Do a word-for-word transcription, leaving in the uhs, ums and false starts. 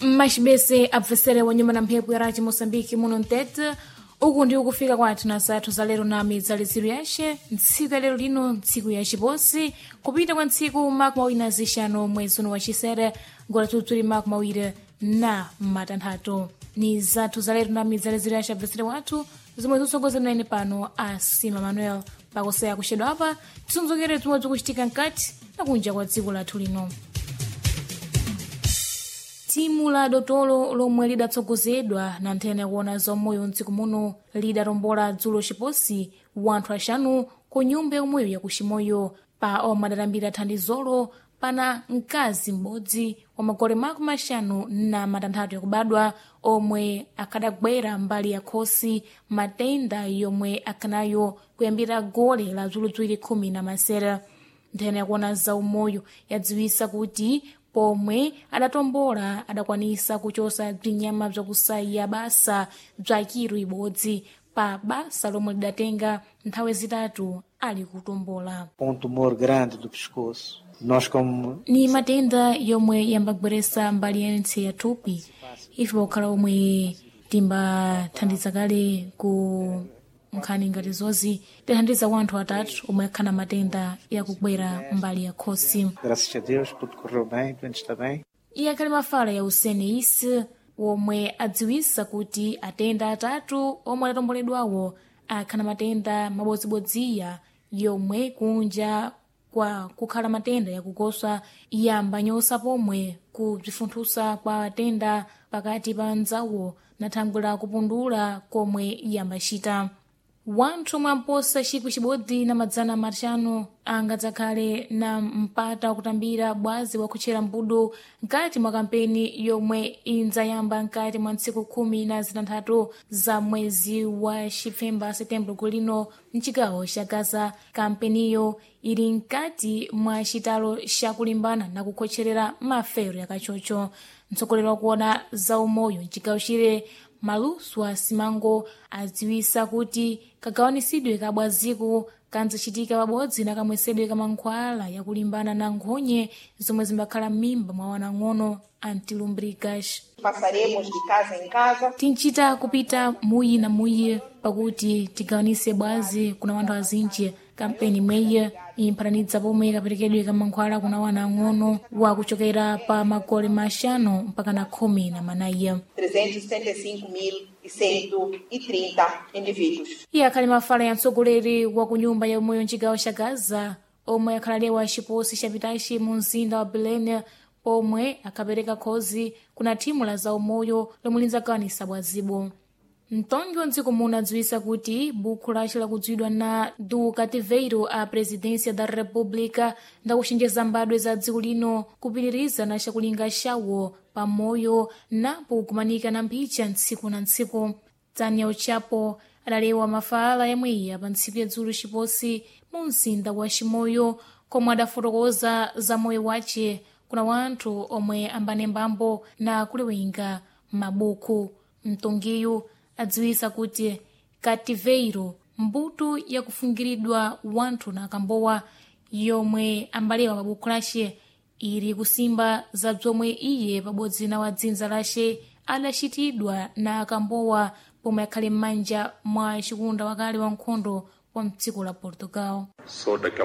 Mashibese abvesere wa nyuma na mphepo ya rachi Mosambiki muno mtete uku ndi ukufika kwathu na sathu za lero na midzaliziru yace ntsiku ya lero lino ntsiku ya ciposi kupita kwa ntsiku makumi mawiri na zixanu mwezi uno wa cisere ngola tutsuli makumi mawiri na matanthatu ni zathu za lero na midzaliziru yace abvesere wathu zomwe zisongoza mnaine pano a Sima Manuel pakuseya kuxedwa apa tisonzokere tumwe tikucitika mkati na kunja kwa dziko lathu lino. Timu la dotolo lomwe lidatsogozedwa na nthene yakuona zomweyo ntsiku muno lidarombola dzulo ciposi wanthu axanu ku nyumba yomweyo yakuximoyo pa omwe adatambira thandizolo pana mkazi m'bodzi wa magole makumi axanu na matanthatu yakubadwa omwe akadagwera mbali ya khosi matenda yomwe akhanayo kuyambira gole la dzuludzwiri khumi na masere. Nthene yakuona za umoyo yadziwisa kuti pomwe adatombola adakwanisa kuchosa bzinyama bzakusaiya basa bza kiro ibodzi pa basa lomwe lidatenga nthawe zitatu ali kutombola. Um tumor grande do pescoço. Nós como ni matenda yomwe yambagweresa mbali yense ya thupi ife pokhala omwe timbathandiza kale ku nkhani ngati zozi tithandiza wanthu atatu omwe akhana matenda yakugwera mbali ya khosi. graças a Deus tudo correu bem, tudo está bem. Iye akhali mafala ya usene isi omwe adziwisa kuti atenda atatu omwe adatomboledwawo akhana matenda mabodzibodziya yomwe kunja kwa kukhala matenda yakugoswa yamba nyosa pomwe kubzifunthusa kwa atenda pakati pa nzawo na thangwe la kupundula komwe yambacita. Wanthu omwe amposa cikwi cibodzi na madzana maxanu angadzakhale na mpata wakutambira bwazi wakutchera mbudu nkati mwa kampeni yomwe indzayamba nkati mwa ntsiku khumi na zitanthatu za mwezi wa Xifemba Setembro kulino mcigawo ca Gaza. Kampeniyo ili nkati mwa citalo ca kulimbana na kukhotcherera mafero yakachocho. Mtsogoleri wakuona za umoyo mcigawo cile Malusu Simango adziwisa kuti kagawanisidwe ka bwaziku kanzacitika pabodzi na kamwesedwe ka mankhwala yakulimbana na nkhonye zomwe zimbakhala m'mimba mwa wanang'ono antilumbricas. Passaremos de casa em casa. Tinchita kupita muyi na muyi pakuti tigawanise bwazi kuna wanthu azinji. Kampeni imweyi imphatanidza pomwe kaperekedwe ka mankhwala kuna wanang'ono wakuchokera pa magole maxanu mpaka na khumi na manayi. trezentos e setenta e cinco mil e cento e trinta indivíduos. Iye akhali mafala ya mtsogoleri wa ku nyumba ya umoyo mcigawo ca Gaza omwe akhalalewa ciposi capitaci mu mzinda wa Belém pomwe akapereka khozi kuna thimu la za umoyo lomwe lindzagawanisa bwazibo. Mtongi wa ntsiku muno adziwisa kuti bukhu lace lakudziwidwa na du Cativeiro a presidência da República ndakuchenjeza mbadwe za dziko lino kupitiriza na cakulinga cawo pamoyo napo kumanika na mphicha ntsiku na ntsiku. Daniel Chapo adalewa mafala yamweyi pa ntsiku ya dzulo ciposi mu mzinda wa Chimoyo komwe adafotokoza za moyo wace kuna wanthu omwe ambanembambo na kulewenga mabukhu. Mtongiyu adziwisa kuti Cativeiro mbuto yakufungiridwa wanthu na akambowa yomwe ambalewa pabukhu lace ili kusimba za bzomwe iye pabodzi na wadzinza lace adacitidwa na akambowa pomwe akhale m'manja mwa cikunda wakale wa nkhondo wa mdziko la Portugal.